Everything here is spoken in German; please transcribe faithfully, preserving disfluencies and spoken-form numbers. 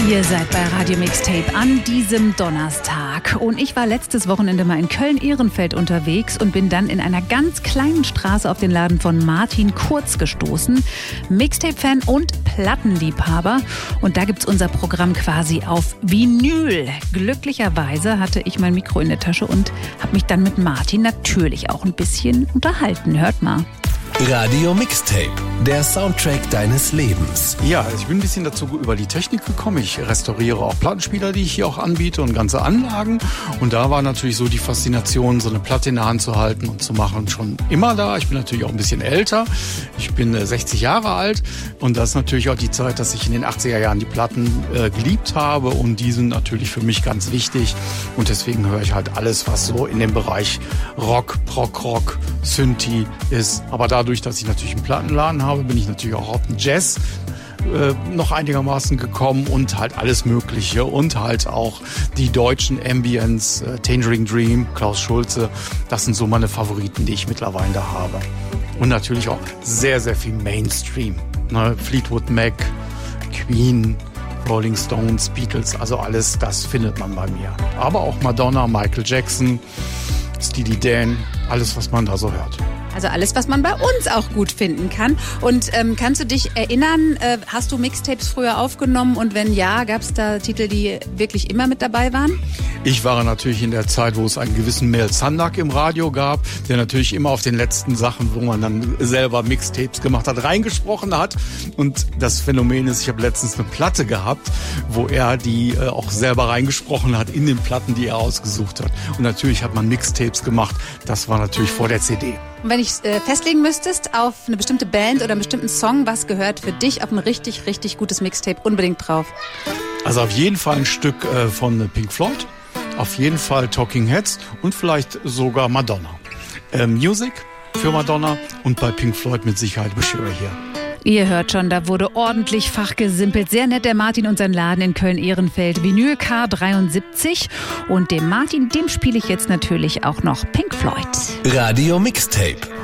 Ihr seid bei Radio Mixtape an diesem Donnerstag. Und ich war letztes Wochenende mal in Köln-Ehrenfeld unterwegs und bin dann in einer ganz kleinen Straße auf den Laden von Martin Kurz gestoßen. Mixtape-Fan und Plattenliebhaber. Und da gibt's unser Programm quasi auf Vinyl. Glücklicherweise hatte ich mein Mikro in der Tasche und habe mich dann mit Martin natürlich auch ein bisschen unterhalten. Hört mal. Radio Mixtape, der Soundtrack deines Lebens. Ja, ich bin ein bisschen dazu über die Technik gekommen. Ich restauriere auch Plattenspieler, die ich hier auch anbiete und ganze Anlagen. Und da war natürlich so die Faszination, so eine Platte in der Hand zu halten und zu machen, schon immer da. Ich bin natürlich auch ein bisschen älter. Ich bin sechzig Jahre alt und das ist natürlich auch die Zeit, dass ich in den achtziger Jahren die Platten äh, geliebt habe und die sind natürlich für mich ganz wichtig. Und deswegen höre ich halt alles, was so in dem Bereich Rock, Prog-Rock, Synthi ist. Aber dadurch, Dadurch, dass ich natürlich einen Plattenladen habe, bin ich natürlich auch auf den Jazz äh, noch einigermaßen gekommen und halt alles Mögliche und halt auch die deutschen Ambients, äh, Tangerine Dream, Klaus Schulze, das sind so meine Favoriten, die ich mittlerweile da habe. Und natürlich auch sehr, sehr viel Mainstream. Ne? Fleetwood Mac, Queen, Rolling Stones, Beatles, also alles, das findet man bei mir. Aber auch Madonna, Michael Jackson, Steely Dan, alles, was man da so hört. Also alles, was man bei uns auch gut finden kann. Und ähm, kannst du dich erinnern, äh, hast du Mixtapes früher aufgenommen? Und wenn ja, gab es da Titel, die wirklich immer mit dabei waren? Ich war natürlich in der Zeit, wo es einen gewissen Mel Zandak im Radio gab, der natürlich immer auf den letzten Sachen, wo man dann selber Mixtapes gemacht hat, reingesprochen hat. Und das Phänomen ist, ich habe letztens eine Platte gehabt, wo er die äh, auch selber reingesprochen hat in den Platten, die er ausgesucht hat. Und natürlich hat man Mixtapes gemacht. Das war natürlich vor der C D. Und wenn ich äh, festlegen müsstest auf eine bestimmte Band oder einen bestimmten Song, was gehört für dich auf ein richtig, richtig gutes Mixtape unbedingt drauf? Also auf jeden Fall ein Stück äh, von Pink Floyd, auf jeden Fall Talking Heads und vielleicht sogar Madonna. Äh, Music für Madonna und bei Pink Floyd mit Sicherheit Wish You Were Here. Ihr hört schon, da wurde ordentlich fachgesimpelt. Sehr nett, der Martin und sein Laden in Köln-Ehrenfeld. Vinyl K dreiundsiebzig. Und dem Martin, dem spiele ich jetzt natürlich auch noch Pink Floyd. Radio Mixtape.